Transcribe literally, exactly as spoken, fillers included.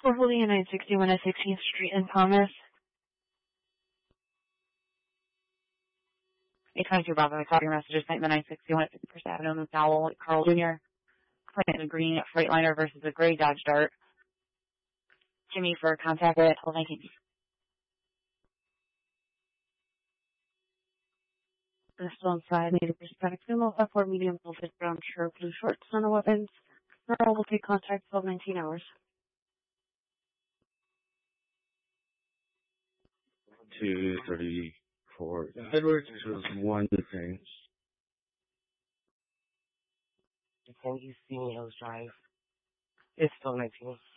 four forty and nine sixty-one at sixteenth Street in Thomas. eight twenty-two Bravo, I caught your messages sent the nine sixty-one at fifty-first Avenue, McDowell, Carl Junior Claiming a green Freightliner versus a gray Dodge Dart. Jimmy for contact at twelve nineteen. Still inside, native respect, female, five four medium, voltage, brown shirt, blue shorts, none of weapons. Normal will take contact twelve nineteen hours. two thirty-four. Edwards was one thing. Can you see me Hills Drive? It's still nineteen.